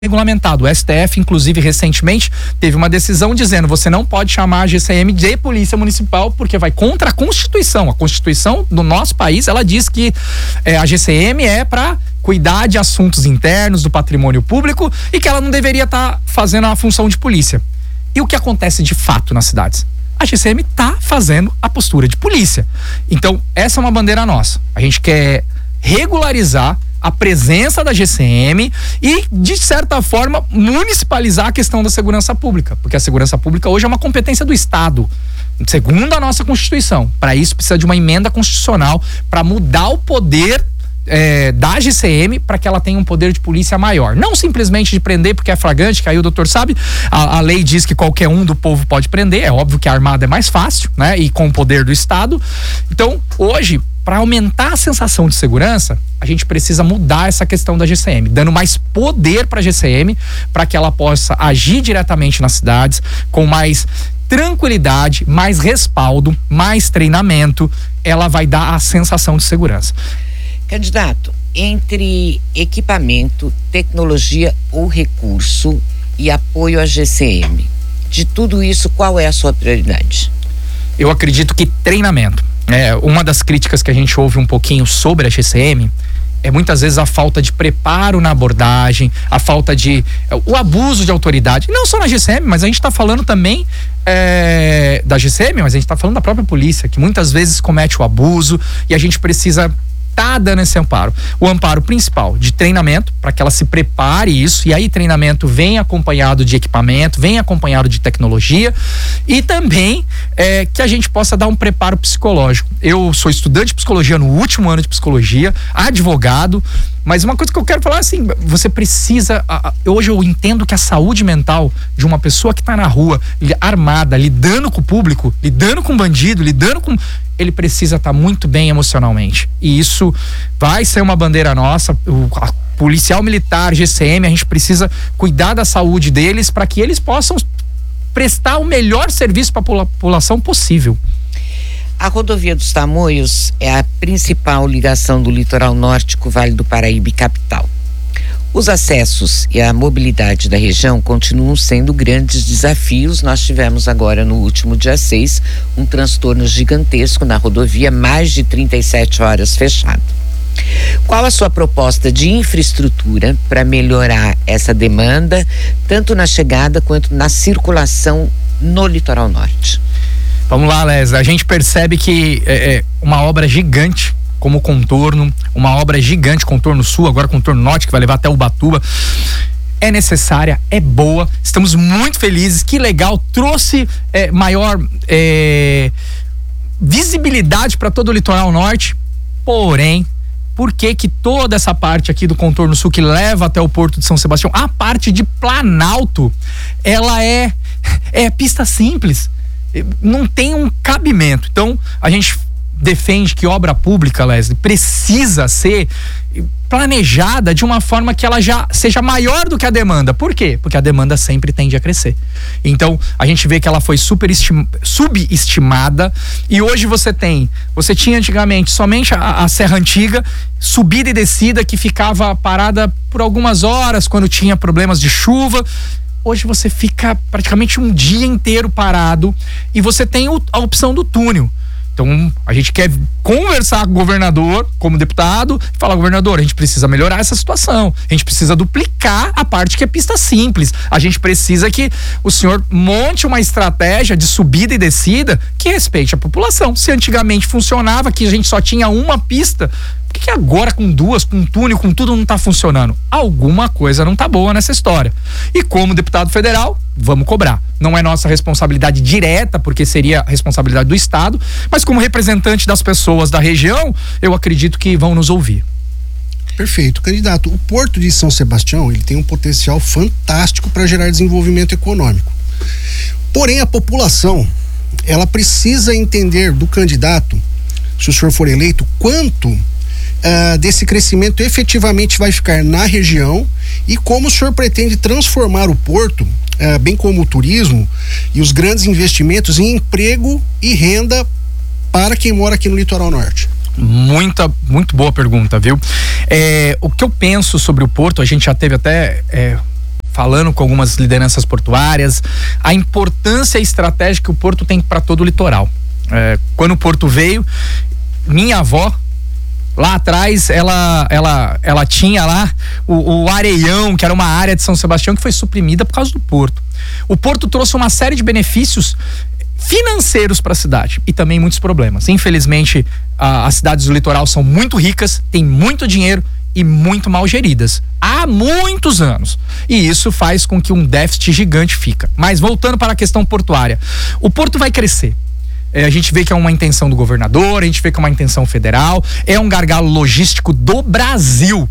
regulamentado. O STF, inclusive, recentemente teve uma decisão dizendo: você não pode chamar a GCM de polícia municipal porque vai contra a Constituição. A Constituição do nosso país, ela diz que a GCM é para cuidar de assuntos internos do patrimônio público e que ela não deveria estar fazendo a função de polícia. E o que acontece de fato nas cidades? A GCM está fazendo a postura de polícia. Então, essa é uma bandeira nossa. A gente quer regularizar a presença da GCM e, de certa forma, municipalizar a questão da segurança pública, porque a segurança pública hoje é uma competência do Estado, segundo a nossa Constituição. Para isso precisa de uma emenda constitucional para mudar o poder da GCM, para que ela tenha um poder de polícia maior, não simplesmente de prender porque é flagrante, que aí o doutor sabe, a lei diz que qualquer um do povo pode prender, é óbvio que a armada é mais fácil, né, e com o poder do Estado. Então, hoje, para aumentar a sensação de segurança, a gente precisa mudar essa questão da GCM, dando mais poder para a GCM, para que ela possa agir diretamente nas cidades, com mais tranquilidade, mais respaldo, mais treinamento. Ela vai dar a sensação de segurança. Candidato, entre equipamento, tecnologia ou recurso e apoio à GCM, de tudo isso, qual é a sua prioridade? Eu acredito que treinamento. Uma das críticas que a gente ouve um pouquinho sobre a GCM é muitas vezes a falta de preparo na abordagem, a falta de... o abuso de autoridade, não só na GCM, mas a gente está falando também da GCM, mas a gente está falando da própria polícia, que muitas vezes comete o abuso, e a gente precisa tá dando esse amparo. O amparo principal de treinamento, para que ela se prepare isso, e aí treinamento vem acompanhado de equipamento, vem acompanhado de tecnologia, e também que a gente possa dar um preparo psicológico. Eu sou estudante de psicologia no último ano de psicologia, advogado, mas uma coisa que eu quero falar assim, você precisa, hoje eu entendo que a saúde mental de uma pessoa que tá na rua, armada, lidando com o público, lidando com bandido, ele precisa estar muito bem emocionalmente. E isso vai ser uma bandeira nossa. A policial militar, GCM, a gente precisa cuidar da saúde deles para que eles possam prestar o melhor serviço para a população possível. A rodovia dos Tamoios é a principal ligação do litoral norte com o Vale do Paraíba e capital. Os acessos e a mobilidade da região continuam sendo grandes desafios. Nós tivemos agora, no último dia 6, um transtorno gigantesco na rodovia, mais de 37 horas fechado. Qual a sua proposta de infraestrutura para melhorar essa demanda, tanto na chegada quanto na circulação no litoral norte? Vamos lá, Lésia. A gente percebe que é uma obra gigante, como contorno, uma obra gigante, contorno sul, agora contorno norte, que vai levar até Ubatuba. É necessária, é boa, estamos muito felizes, que legal, trouxe maior visibilidade para todo o litoral norte. Porém, por que toda essa parte aqui do contorno sul que leva até o Porto de São Sebastião, a parte de Planalto, ela é pista simples, não tem um cabimento. Então, a gente defende que obra pública, Leslie, precisa ser planejada de uma forma que ela já seja maior do que a demanda. Por quê? Porque a demanda sempre tende a crescer. Então, a gente vê que ela foi subestimada, e hoje você tinha antigamente somente a Serra Antiga, subida e descida, que ficava parada por algumas horas quando tinha problemas de chuva. Hoje você fica praticamente um dia inteiro parado, e você tem a opção do túnel. Então, a gente quer conversar com o governador, como deputado, e falar: governador, a gente precisa melhorar essa situação, a gente precisa duplicar a parte que é pista simples, a gente precisa que o senhor monte uma estratégia de subida e descida que respeite a população. Se antigamente funcionava, que a gente só tinha uma pista, por que agora com duas, com um túnel, com tudo, não tá funcionando? Alguma coisa não tá boa nessa história. E como deputado federal, vamos cobrar. Não é nossa responsabilidade direta, porque seria responsabilidade do Estado, mas como representante das pessoas da região, eu acredito que vão nos ouvir. Perfeito. Candidato, o Porto de São Sebastião, ele tem um potencial fantástico para gerar desenvolvimento econômico. Porém, a população, ela precisa entender do candidato, se o senhor for eleito, quanto desse crescimento efetivamente vai ficar na região, e como o senhor pretende transformar o Porto, bem como o turismo e os grandes investimentos, em emprego e renda para quem mora aqui no litoral norte. Muito boa pergunta, viu? O que eu penso sobre o Porto, a gente já teve até falando com algumas lideranças portuárias, a importância estratégica que o porto tem para todo o litoral. Quando o porto veio, minha avó, lá atrás, ela tinha lá o Areião, que era uma área de São Sebastião que foi suprimida por causa do porto. O porto trouxe uma série de benefícios financeiros para a cidade e também muitos problemas. Infelizmente, as cidades do litoral são muito ricas, têm muito dinheiro e muito mal geridas há muitos anos, e isso faz com que um déficit gigante fica. Mas voltando para a questão portuária, o porto vai crescer. A gente vê que é uma intenção do governador, a gente vê que é uma intenção federal, é um gargalo logístico do Brasil.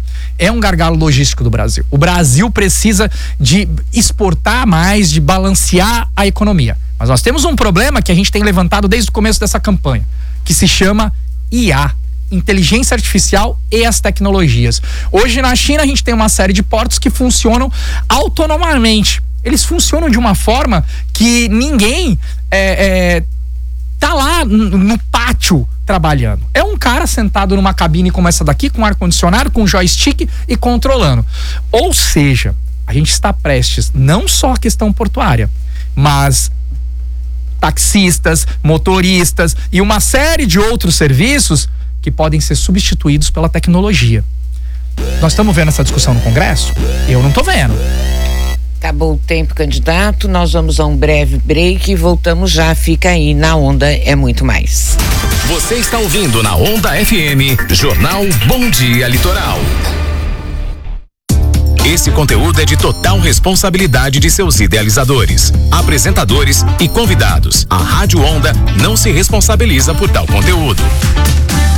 O Brasil precisa de exportar mais, de balancear a economia. Mas nós temos um problema que a gente tem levantado desde o começo dessa campanha, que se chama IA, inteligência artificial e as tecnologias. Hoje na China a gente tem uma série de portos que funcionam autonomamente. Eles funcionam de uma forma que ninguém tá lá no pátio trabalhando. É um cara sentado numa cabine como essa daqui, com ar-condicionado, com joystick e controlando. Ou seja, a gente está prestes, não só a questão portuária, mas taxistas, motoristas e uma série de outros serviços que podem ser substituídos pela tecnologia. Nós estamos vendo essa discussão no Congresso? Eu não estou vendo. Acabou o tempo, candidato. Nós vamos a um breve break e voltamos já. Fica aí, na Onda é muito mais. Você está ouvindo na Onda FM, Jornal Bom Dia Litoral. Esse conteúdo é de total responsabilidade de seus idealizadores, apresentadores e convidados. A Rádio Onda não se responsabiliza por tal conteúdo.